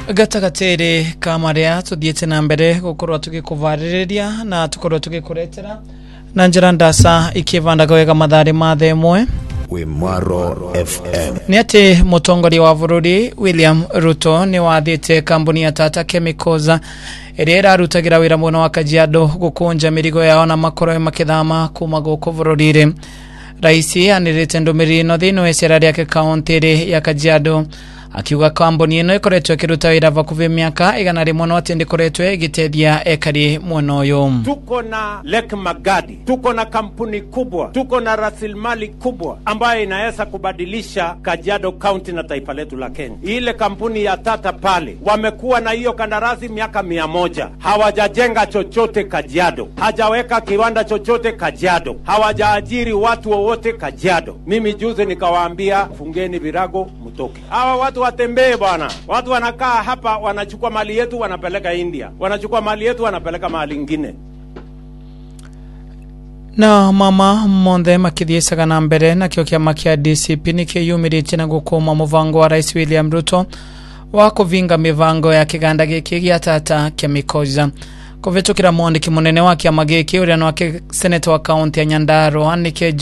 Gatagatere kamaria tuthiete na mbere gukorwa tugikuvaririria na tukorwa tugikuretera na njira ndasa ikivanda wega mathari mathe mwe Wimaro FM. Ni ati mutongori wa bururi William Ruto ni wathite kambuni ya Tata Chemicals iria irarutagira wira muno wa Kajiado gukunja mirigo yao na makoro makithama kuma guku bururire. Raisi anirite ndumiriri no thini wa icera riake kaunti ya Kajiado akiuga kambuni ino ikoretwe kiruta wira vakuvi miaka igana rimwe no atindi koretwe igitethia ekari mwono yo. Tuko na Lake Magadi, tuko na kampuni kubwa, tuko na rasilimali kubwa ambayo inaweza kubadilisha Kajiado County na taifa letu la Kenya. Ile kampuni ya Tata pale wamekuwa na hiyo kandarasi miaka 100, hawajajenga chochote Kajiado, hajaweka kiwanda chochote Kajiado, hawajaajiri watu wowote Kajiado. Mimi juzi nikawaambia fungeni virago mtoke. Hawa watu watembee bwana. Watu wanakaa hapa wanachukua mali yetu wanapeleka India. Wanachukua mali yetu wanapeleka mahali ingine. Na mama monde makithiesaga na mbere na kio kia makia DCP nikiyumirite na gukoma muvango wa Rais William Ruto wa kuvinga mivango ya kiganda giki gia Tata Chemicals. Kuvitukira mwandiki munene wa kiama giki uria no Senator wa kaunti ya Nyandarua Anike